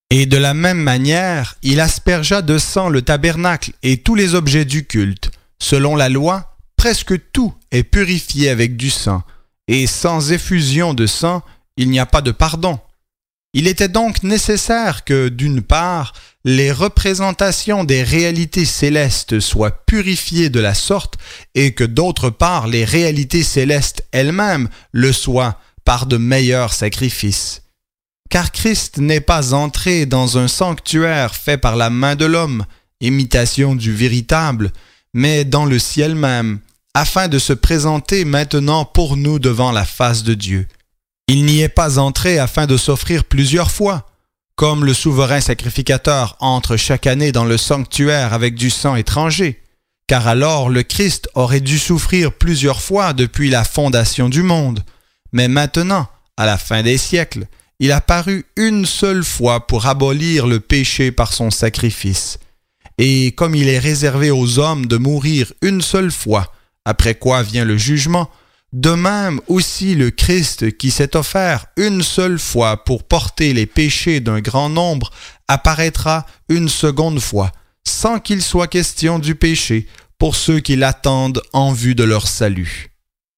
Et de la même manière, il aspergea de sang le tabernacle et tous les objets du culte. Selon la loi, presque tout est purifié avec du sang, et sans effusion de sang, il n'y a pas de pardon. Il était donc nécessaire que, d'une part, les représentations des réalités célestes soient purifiées de la sorte et que, d'autre part, les réalités célestes elles-mêmes le soient par de meilleurs sacrifices. Car Christ n'est pas entré dans un sanctuaire fait par la main de l'homme, imitation du véritable, mais dans le ciel même, afin de se présenter maintenant pour nous devant la face de Dieu. Il n'y est pas entré afin de s'offrir plusieurs fois, comme le souverain sacrificateur entre chaque année dans le sanctuaire avec du sang étranger, car alors le Christ aurait dû souffrir plusieurs fois depuis la fondation du monde. Mais maintenant, à la fin des siècles, il a paru une seule fois pour abolir le péché par son sacrifice. Et comme il est réservé aux hommes de mourir une seule fois, après quoi vient le jugement, de même aussi le Christ qui s'est offert une seule fois pour porter les péchés d'un grand nombre apparaîtra une seconde fois, sans qu'il soit question du péché pour ceux qui l'attendent en vue de leur salut.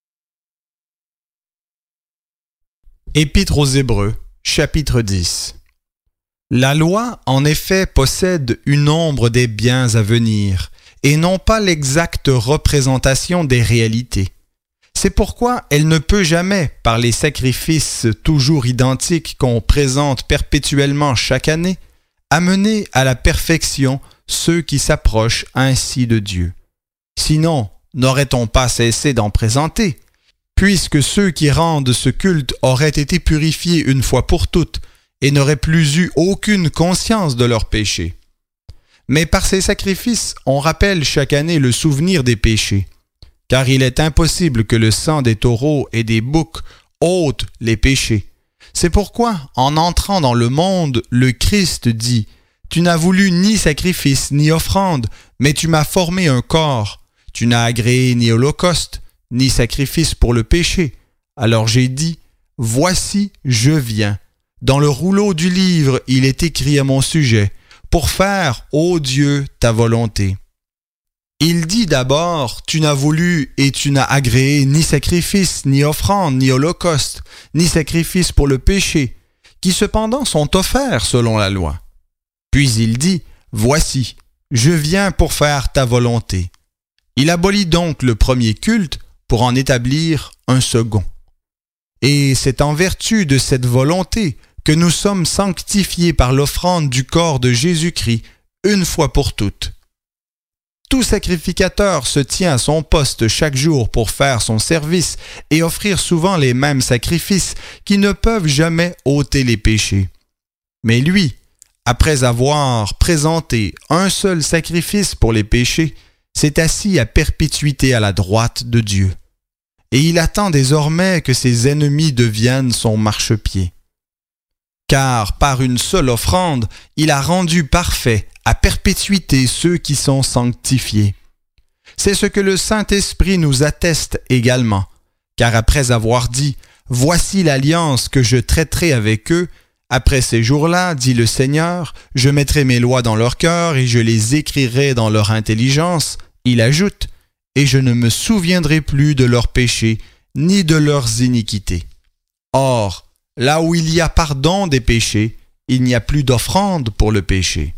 Épître aux Hébreux, chapitre 10. La loi, en effet, possède une ombre des biens à venir, et non pas l'exacte représentation des réalités. C'est pourquoi elle ne peut jamais, par les sacrifices toujours identiques qu'on présente perpétuellement chaque année, amener à la perfection ceux qui s'approchent ainsi de Dieu. Sinon, n'aurait-on pas cessé d'en présenter, puisque ceux qui rendent ce culte auraient été purifiés une fois pour toutes et n'auraient plus eu aucune conscience de leurs péchés. Mais par ces sacrifices, on rappelle chaque année le souvenir des péchés. Car il est impossible que le sang des taureaux et des boucs ôte les péchés. C'est pourquoi, en entrant dans le monde, le Christ dit « Tu n'as voulu ni sacrifice ni offrande, mais tu m'as formé un corps. Tu n'as agréé ni holocauste, ni sacrifice pour le péché. Alors j'ai dit « Voici, je viens. Dans le rouleau du livre, il est écrit à mon sujet, pour faire, ô Dieu, ta volonté. » Il dit d'abord, tu n'as voulu et tu n'as agréé ni sacrifice, ni offrande, ni holocauste, ni sacrifice pour le péché, qui cependant sont offerts selon la loi. Puis il dit, voici, je viens pour faire ta volonté. Il abolit donc le premier culte pour en établir un second. Et c'est en vertu de cette volonté que nous sommes sanctifiés par l'offrande du corps de Jésus-Christ une fois pour toutes. Tout sacrificateur se tient à son poste chaque jour pour faire son service et offrir souvent les mêmes sacrifices qui ne peuvent jamais ôter les péchés. Mais lui, après avoir présenté un seul sacrifice pour les péchés, s'est assis à perpétuité à la droite de Dieu. Et il attend désormais que ses ennemis deviennent son marchepied. Car par une seule offrande, il a rendu parfait à perpétuité ceux qui sont sanctifiés. C'est ce que le Saint-Esprit nous atteste également, car après avoir dit « Voici l'alliance que je traiterai avec eux », après ces jours-là, dit le Seigneur, je mettrai mes lois dans leur cœur et je les écrirai dans leur intelligence, il ajoute « Et je ne me souviendrai plus de leurs péchés, ni de leurs iniquités. » Or, là où il y a pardon des péchés, il n'y a plus d'offrande pour le péché.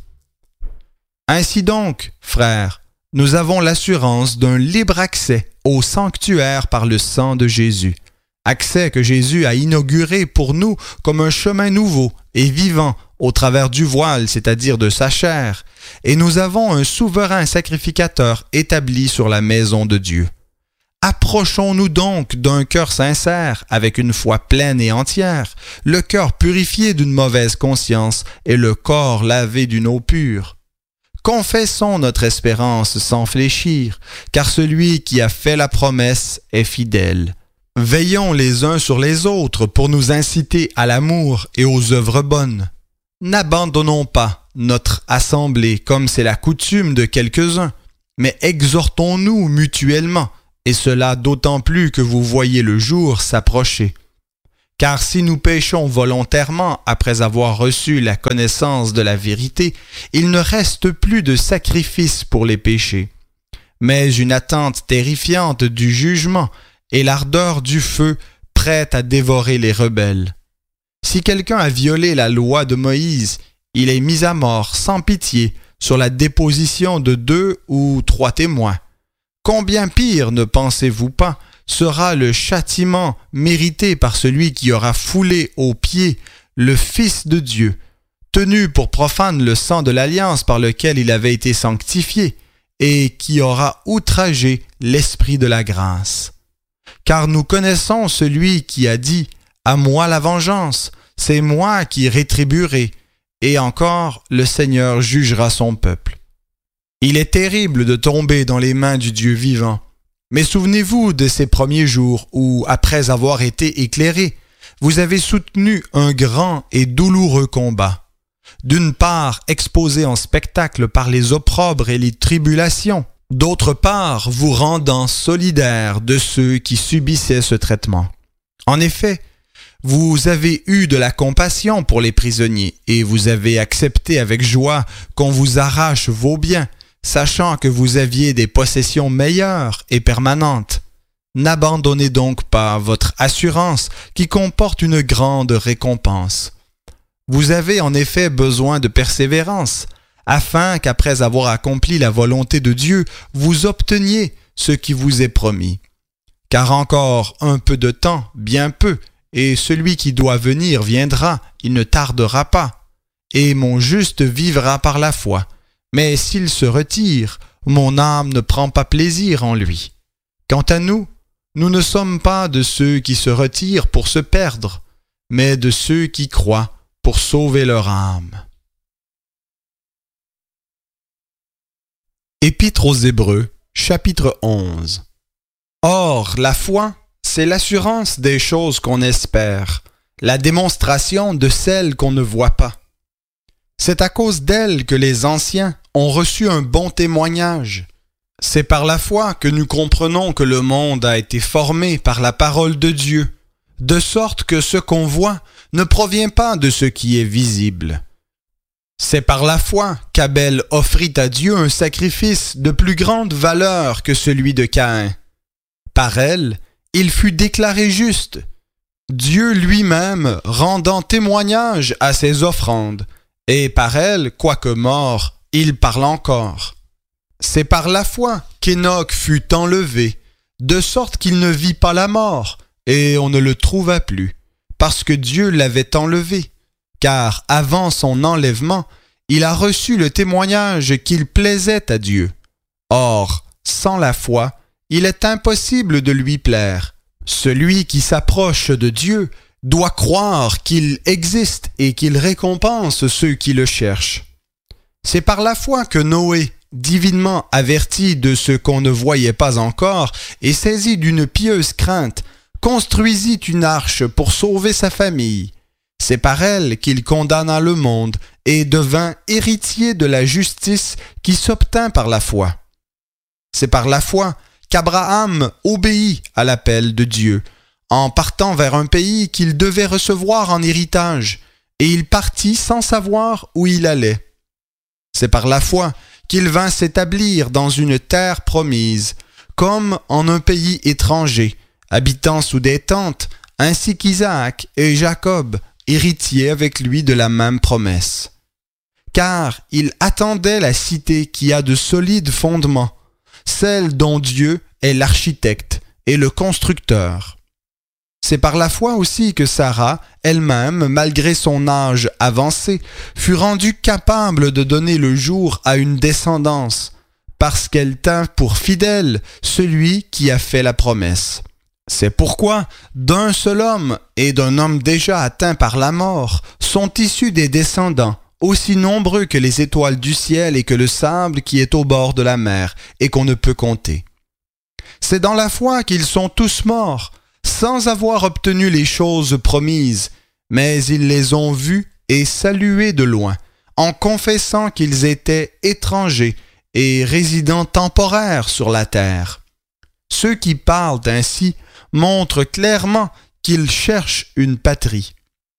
Ainsi donc, frères, nous avons l'assurance d'un libre accès au sanctuaire par le sang de Jésus. Accès que Jésus a inauguré pour nous comme un chemin nouveau et vivant au travers du voile, c'est-à-dire de sa chair. Et nous avons un souverain sacrificateur établi sur la maison de Dieu. Approchons-nous donc d'un cœur sincère, avec une foi pleine et entière, le cœur purifié d'une mauvaise conscience et le corps lavé d'une eau pure. Confessons notre espérance sans fléchir, car celui qui a fait la promesse est fidèle. Veillons les uns sur les autres pour nous inciter à l'amour et aux œuvres bonnes. N'abandonnons pas notre assemblée comme c'est la coutume de quelques-uns, mais exhortons-nous mutuellement, et cela d'autant plus que vous voyez le jour s'approcher. Car si nous péchons volontairement après avoir reçu la connaissance de la vérité, il ne reste plus de sacrifice pour les péchés, mais une attente terrifiante du jugement et l'ardeur du feu prête à dévorer les rebelles. Si quelqu'un a violé la loi de Moïse, il est mis à mort sans pitié sur la déposition de 2 ou 3 témoins. Combien pire, ne pensez-vous pas, sera le châtiment mérité par celui qui aura foulé aux pieds le Fils de Dieu, tenu pour profane le sang de l'alliance par lequel il avait été sanctifié, et qui aura outragé l'Esprit de la grâce. Car nous connaissons celui qui a dit « À moi la vengeance, c'est moi qui rétribuerai », et encore le Seigneur jugera son peuple. Il est terrible de tomber dans les mains du Dieu vivant. Mais souvenez-vous de ces premiers jours où, après avoir été éclairés, vous avez soutenu un grand et douloureux combat. D'une part, exposé en spectacle par les opprobres et les tribulations, d'autre part, vous rendant solidaire de ceux qui subissaient ce traitement. En effet, vous avez eu de la compassion pour les prisonniers et vous avez accepté avec joie qu'on vous arrache vos biens, sachant que vous aviez des possessions meilleures et permanentes. N'abandonnez donc pas votre assurance qui comporte une grande récompense. Vous avez en effet besoin de persévérance, afin qu'après avoir accompli la volonté de Dieu, vous obteniez ce qui vous est promis. Car encore un peu de temps, bien peu, et celui qui doit venir viendra, il ne tardera pas, et mon juste vivra par la foi. Mais s'il se retire, mon âme ne prend pas plaisir en lui. Quant à nous, nous ne sommes pas de ceux qui se retirent pour se perdre, mais de ceux qui croient pour sauver leur âme. Épître aux Hébreux, chapitre 11. Or, la foi, c'est l'assurance des choses qu'on espère, la démonstration de celles qu'on ne voit pas. C'est à cause d'elle que les anciens ont reçu un bon témoignage. C'est par la foi que nous comprenons que le monde a été formé par la parole de Dieu, de sorte que ce qu'on voit ne provient pas de ce qui est visible. C'est par la foi qu'Abel offrit à Dieu un sacrifice de plus grande valeur que celui de Caïn. Par elle, il fut déclaré juste, Dieu lui-même rendant témoignage à ses offrandes, et par elle, quoique mort, il parle encore. C'est par la foi qu'Hénoch fut enlevé, de sorte qu'il ne vit pas la mort, et on ne le trouva plus, parce que Dieu l'avait enlevé. Car avant son enlèvement, il a reçu le témoignage qu'il plaisait à Dieu. Or, sans la foi, il est impossible de lui plaire. Celui qui s'approche de Dieu doit croire qu'il existe et qu'il récompense ceux qui le cherchent. C'est par la foi que Noé, divinement averti de ce qu'on ne voyait pas encore et saisi d'une pieuse crainte, construisit une arche pour sauver sa famille. C'est par elle qu'il condamna le monde et devint héritier de la justice qui s'obtint par la foi. C'est par la foi qu'Abraham obéit à l'appel de Dieu, en partant vers un pays qu'il devait recevoir en héritage, et il partit sans savoir où il allait. C'est par la foi qu'il vint s'établir dans une terre promise, comme en un pays étranger, habitant sous des tentes, ainsi qu'Isaac et Jacob, héritiers avec lui de la même promesse. Car il attendait la cité qui a de solides fondements, celle dont Dieu est l'architecte et le constructeur. C'est par la foi aussi que Sarah, elle-même, malgré son âge avancé, fut rendue capable de donner le jour à une descendance, parce qu'elle tint pour fidèle celui qui a fait la promesse. C'est pourquoi, d'un seul homme et d'un homme déjà atteint par la mort, sont issus des descendants, aussi nombreux que les étoiles du ciel et que le sable qui est au bord de la mer, et qu'on ne peut compter. C'est dans la foi qu'ils sont tous morts, sans avoir obtenu les choses promises, mais ils les ont vues et saluées de loin, en confessant qu'ils étaient étrangers et résidents temporaires sur la terre. Ceux qui parlent ainsi montrent clairement qu'ils cherchent une patrie.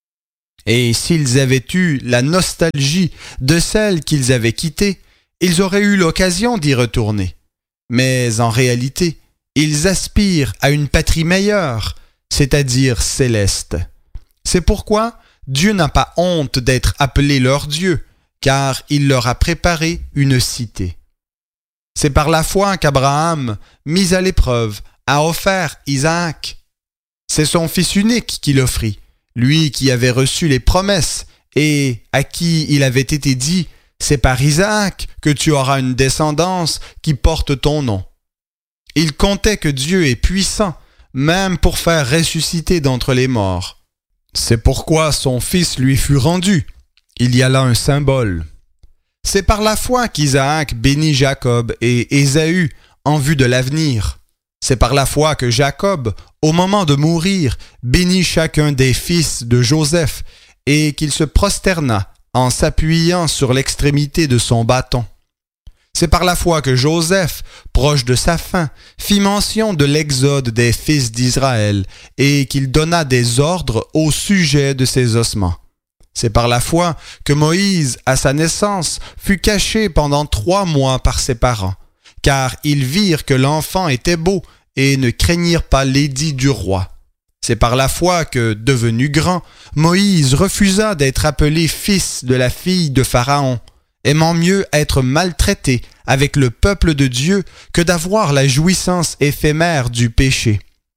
Et s'ils avaient eu la nostalgie de celle qu'ils avaient quittée, ils auraient eu l'occasion d'y retourner. Mais en réalité, ils aspirent à une patrie meilleure, c'est-à-dire céleste. C'est pourquoi Dieu n'a pas honte d'être appelé leur Dieu, car il leur a préparé une cité. C'est par la foi qu'Abraham, mis à l'épreuve, a offert Isaac. C'est son fils unique qu'il offrit, lui qui avait reçu les promesses et à qui il avait été dit « C'est par Isaac que tu auras une descendance qui porte ton nom ». Il comptait que Dieu est puissant, même pour faire ressusciter d'entre les morts. C'est pourquoi son fils lui fut rendu. Il y a là un symbole. C'est par la foi qu'Isaac bénit Jacob et Ésaü en vue de l'avenir. C'est par la foi que Jacob, au moment de mourir, bénit chacun des fils de Joseph et qu'il se prosterna en s'appuyant sur l'extrémité de son bâton. C'est par la foi que Joseph, proche de sa fin, fit mention de l'exode des fils d'Israël et qu'il donna des ordres au sujet de ses ossements. C'est par la foi que Moïse, à sa naissance, fut caché pendant 3 mois par ses parents, car ils virent que l'enfant était beau et ne craignirent pas l'édit du roi. C'est par la foi que, devenu grand, Moïse refusa d'être appelé fils de la fille de Pharaon, aimant mieux être maltraité avec le peuple de Dieu que d'avoir la jouissance éphémère du péché.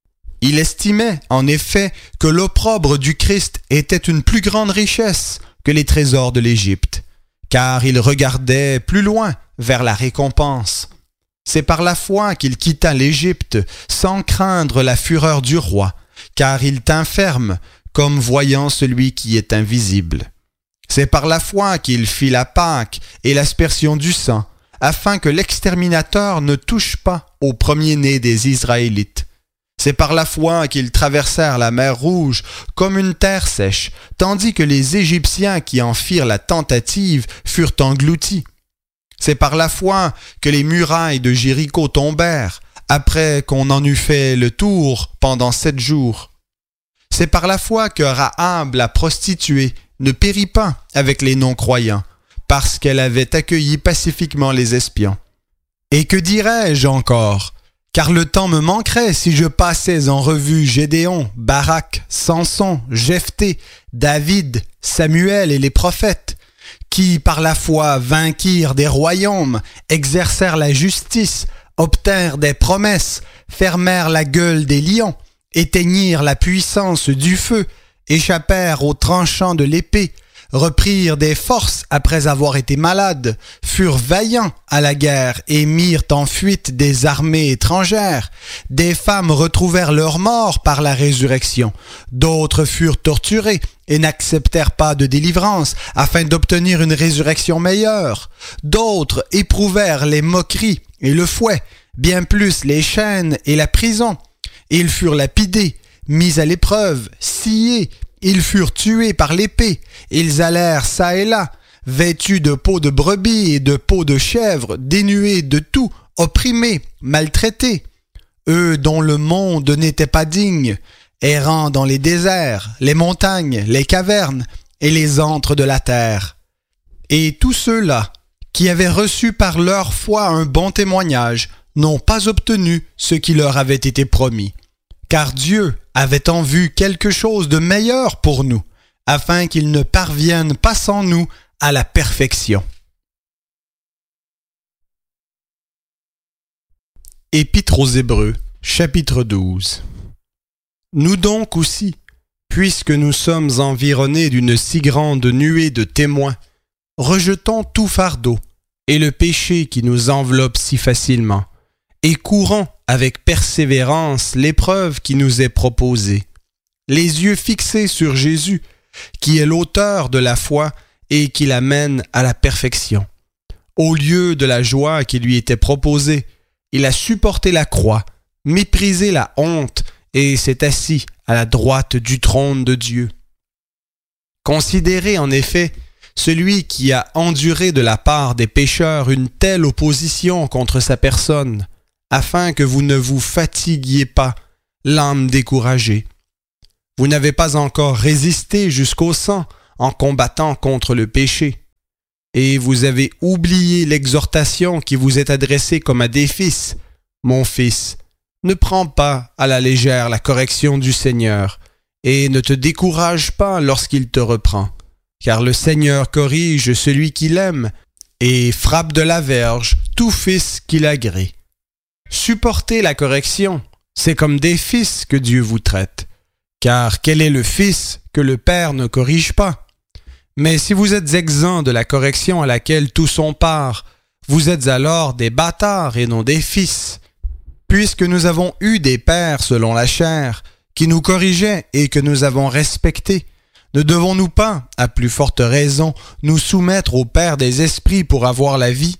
Il estimait, en effet, que l'opprobre du Christ était une plus grande richesse que les trésors de l'Égypte, car il regardait plus loin vers la récompense. C'est par la foi qu'il quitta l'Égypte sans craindre la fureur du roi, car il tint ferme, comme voyant celui qui est invisible. C'est par la foi qu'il fit la Pâque et l'aspersion du sang, afin que l'exterminateur ne touche pas au premier-né des Israélites. C'est par la foi qu'ils traversèrent la mer Rouge comme une terre sèche, tandis que les Égyptiens qui en firent la tentative furent engloutis. C'est par la foi que les murailles de Jéricho tombèrent, après qu'on en eut fait le tour pendant 7 jours. C'est par la foi que Rahab, la prostituée, ne périt pas avec les non-croyants, parce qu'elle avait accueilli pacifiquement les espions. Et que dirais-je encore ? Car le temps me manquerait si je passais en revue Gédéon, Barak, Samson, Jephthé, David, Samuel et les prophètes, qui par la foi vainquirent des royaumes, exercèrent la justice, obtinrent des promesses, fermèrent la gueule des lions, éteignirent la puissance du feu, échappèrent aux tranchants de l'épée, reprirent des forces après avoir été malades, furent vaillants à la guerre et mirent en fuite des armées étrangères. Des femmes retrouvèrent leur mort par la résurrection. D'autres furent torturées et n'acceptèrent pas de délivrance afin d'obtenir une résurrection meilleure. D'autres éprouvèrent les moqueries et le fouet, bien plus les chaînes et la prison. Ils furent lapidés, mis à l'épreuve, sciés. Ils furent tués par l'épée, ils allèrent çà et là, vêtus de peaux de brebis et de peaux de chèvre, dénués de tout, opprimés, maltraités. Eux dont le monde n'était pas digne, errant dans les déserts, les montagnes, les cavernes et les antres de la terre. Et tous ceux-là, qui avaient reçu par leur foi un bon témoignage, n'ont pas obtenu ce qui leur avait été promis. Car Dieu avait en vue quelque chose de meilleur pour nous, afin qu'ils ne parviennent pas sans nous à la perfection. Épître aux Hébreux, chapitre 12. Nous donc aussi, puisque nous sommes environnés d'une si grande nuée de témoins, rejetons tout fardeau et le péché qui nous enveloppe si facilement, et courons avec persévérance l'épreuve qui nous est proposée, les yeux fixés sur Jésus, qui est l'auteur de la foi et qui l'amène à la perfection. Au lieu de la joie qui lui était proposée, il a supporté la croix, méprisé la honte et s'est assis à la droite du trône de Dieu. Considérez en effet celui qui a enduré de la part des pécheurs une telle opposition contre sa personne, afin que vous ne vous fatiguiez pas, l'âme découragée. Vous n'avez pas encore résisté jusqu'au sang en combattant contre le péché. Et vous avez oublié l'exhortation qui vous est adressée comme à des fils. Mon fils, ne prends pas à la légère la correction du Seigneur, et ne te décourage pas lorsqu'il te reprend, car le Seigneur corrige celui qu'il aime, et frappe de la verge tout fils qu'il agrée. Supportez la correction, c'est comme des fils que Dieu vous traite, car quel est le fils que le Père ne corrige pas? Mais si vous êtes exempts de la correction à laquelle tous ont part, vous êtes alors des bâtards et non des fils. Puisque nous avons eu des pères selon la chair, qui nous corrigeaient et que nous avons respectés, ne devons-nous pas, à plus forte raison, nous soumettre au Père des esprits pour avoir la vie?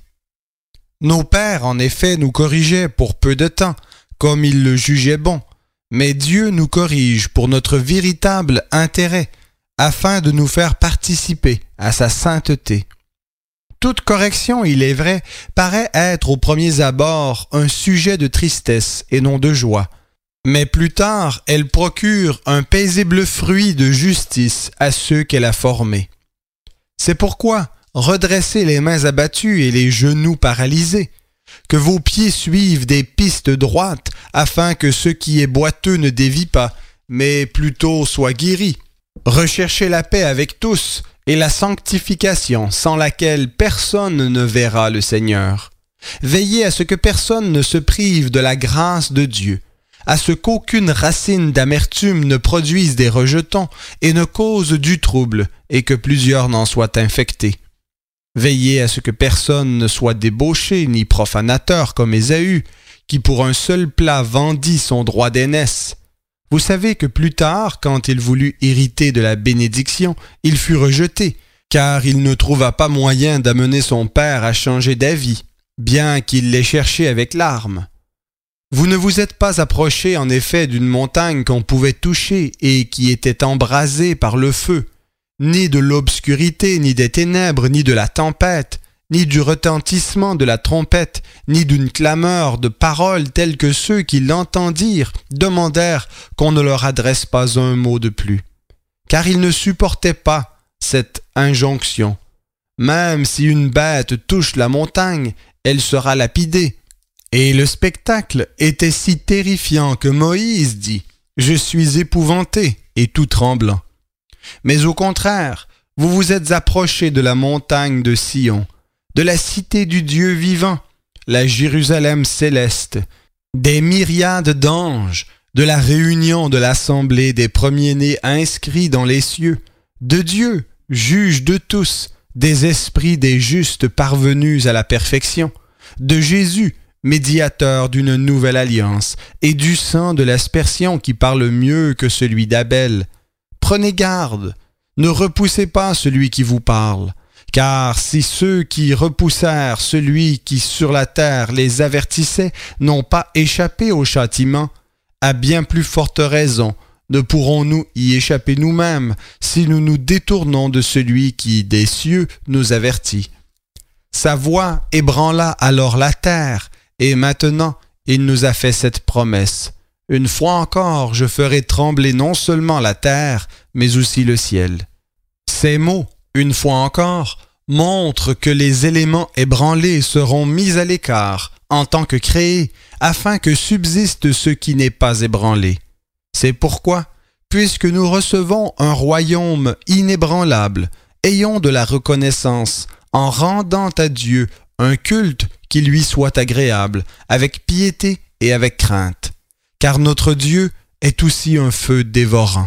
Nos pères, en effet, nous corrigeaient pour peu de temps, comme ils le jugeaient bon, mais Dieu nous corrige pour notre véritable intérêt, afin de nous faire participer à sa sainteté. Toute correction, il est vrai, paraît être aux premiers abords un sujet de tristesse et non de joie, mais plus tard, elle procure un paisible fruit de justice à ceux qu'elle a formés. C'est pourquoi redressez les mains abattues et les genoux paralysés, que vos pieds suivent des pistes droites, afin que ce qui est boiteux ne dévie pas, mais plutôt soit guéri. Recherchez la paix avec tous et la sanctification sans laquelle personne ne verra le Seigneur. Veillez à ce que personne ne se prive de la grâce de Dieu, à ce qu'aucune racine d'amertume ne produise des rejetons et ne cause du trouble et que plusieurs n'en soient infectés. Veillez à ce que personne ne soit débauché ni profanateur comme Ésaü, qui pour un seul plat vendit son droit d'aînesse. Vous savez que plus tard, quand il voulut hériter de la bénédiction, il fut rejeté, car il ne trouva pas moyen d'amener son père à changer d'avis, bien qu'il l'ait cherché avec larmes. Vous ne vous êtes pas approché en effet d'une montagne qu'on pouvait toucher et qui était embrasée par le feu, ni de l'obscurité, ni des ténèbres, ni de la tempête, ni du retentissement de la trompette, ni d'une clameur de paroles telles que ceux qui l'entendirent demandèrent qu'on ne leur adresse pas un mot de plus. Car ils ne supportaient pas cette injonction. Même si une bête touche la montagne, elle sera lapidée. Et le spectacle était si terrifiant que Moïse dit « Je suis épouvanté et tout tremblant ». Mais au contraire, vous vous êtes approchés de la montagne de Sion, de la cité du Dieu vivant, la Jérusalem céleste, des myriades d'anges, de la réunion de l'assemblée des premiers-nés inscrits dans les cieux, de Dieu, juge de tous, des esprits des justes parvenus à la perfection, de Jésus, médiateur d'une nouvelle alliance, et du sang de l'aspersion qui parle mieux que celui d'Abel. Prenez garde, ne repoussez pas celui qui vous parle, car si ceux qui repoussèrent celui qui sur la terre les avertissait n'ont pas échappé au châtiment, à bien plus forte raison ne pourrons-nous y échapper nous-mêmes si nous nous détournons de celui qui, des cieux, nous avertit. Sa voix ébranla alors la terre, et maintenant il nous a fait cette promesse. Une fois encore, je ferai trembler non seulement la terre, mais aussi le ciel. Ces mots, une fois encore, montrent que les éléments ébranlés seront mis à l'écart en tant que créés, afin que subsiste ce qui n'est pas ébranlé. C'est pourquoi, puisque nous recevons un royaume inébranlable, ayons de la reconnaissance en rendant à Dieu un culte qui lui soit agréable, avec piété et avec crainte. Car notre Dieu est aussi un feu dévorant.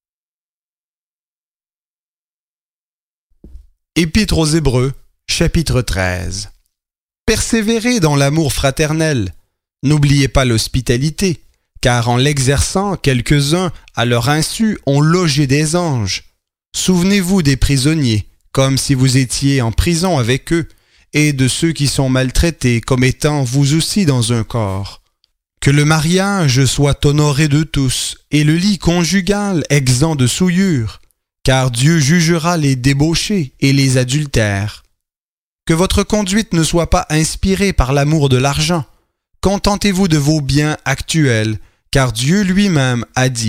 Épître aux Hébreux, chapitre 13. Persévérez dans l'amour fraternel. N'oubliez pas l'hospitalité, car en l'exerçant, quelques-uns, à leur insu, ont logé des anges. Souvenez-vous des prisonniers, comme si vous étiez en prison avec eux, et de ceux qui sont maltraités, comme étant vous aussi dans un corps. Que le mariage soit honoré de tous, et le lit conjugal exempt de souillure, car Dieu jugera les débauchés et les adultères. Que votre conduite ne soit pas inspirée par l'amour de l'argent. Contentez-vous de vos biens actuels, car Dieu lui-même a dit «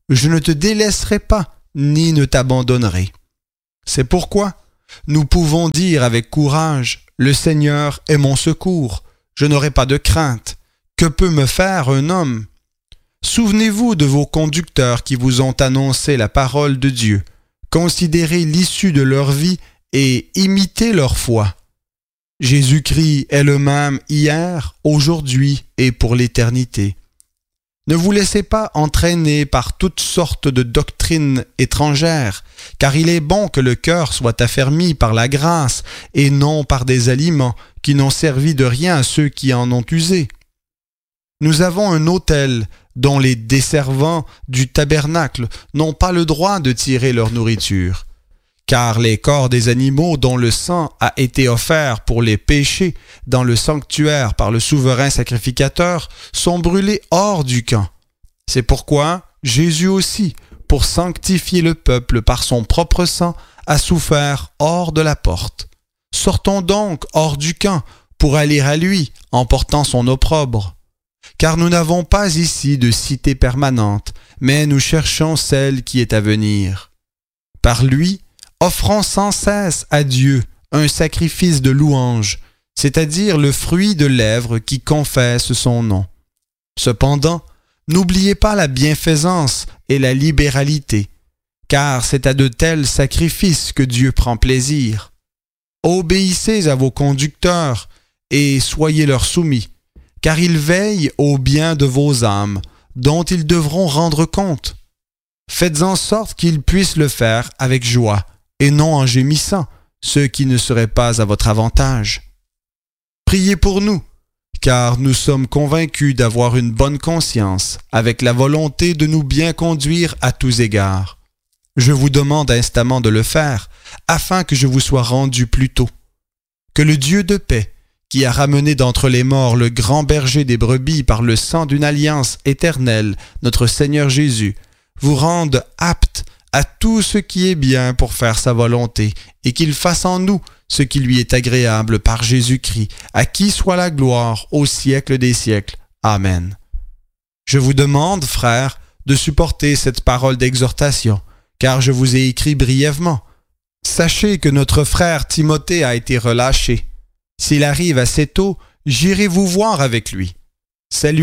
je ne te délaisserai pas, ni ne t'abandonnerai. C'est pourquoi nous pouvons dire avec courage, le Seigneur est mon secours, je n'aurai pas de crainte. Que peut me faire un homme? Souvenez-vous de vos conducteurs qui vous ont annoncé la parole de Dieu. Considérez l'issue de leur vie et imitez leur foi. Jésus-Christ est le même hier, aujourd'hui et pour l'éternité. Ne vous laissez pas entraîner par toutes sortes de doctrines étrangères, car il est bon que le cœur soit affermi par la grâce et non par des aliments qui n'ont servi de rien à ceux qui en ont usé. Nous avons un autel dont les desservants du tabernacle n'ont pas le droit de tirer leur nourriture. Car les corps des animaux dont le sang a été offert pour les péchés dans le sanctuaire par le souverain sacrificateur sont brûlés hors du camp. C'est pourquoi Jésus aussi, pour sanctifier le peuple par son propre sang, a souffert hors de la porte. Sortons donc hors du camp pour aller à lui en portant son opprobre. Car nous n'avons pas ici de cité permanente, mais nous cherchons celle qui est à venir. Par lui, offrons sans cesse à Dieu un sacrifice de louange, c'est-à-dire le fruit de lèvres qui confessent son nom. Cependant, n'oubliez pas la bienfaisance et la libéralité, car c'est à de tels sacrifices que Dieu prend plaisir. Obéissez à vos conducteurs et soyez leur soumis, car ils veillent au bien de vos âmes, dont ils devront rendre compte. Faites en sorte qu'ils puissent le faire avec joie, et non en gémissant, ce qui ne serait pas à votre avantage. Priez pour nous, car nous sommes convaincus d'avoir une bonne conscience, avec la volonté de nous bien conduire à tous égards. Je vous demande instamment de le faire, afin que je vous sois rendu plus tôt. Que le Dieu de paix, qui a ramené d'entre les morts le grand berger des brebis par le sang d'une alliance éternelle, notre Seigneur Jésus, vous rende apte à tout ce qui est bien pour faire sa volonté, et qu'il fasse en nous ce qui lui est agréable par Jésus-Christ, à qui soit la gloire au siècle des siècles. Amen. Je vous demande, frères, de supporter cette parole d'exhortation, car je vous ai écrit brièvement. Sachez que notre frère Timothée a été relâché. S'il arrive assez tôt, j'irai vous voir avec lui. Salut.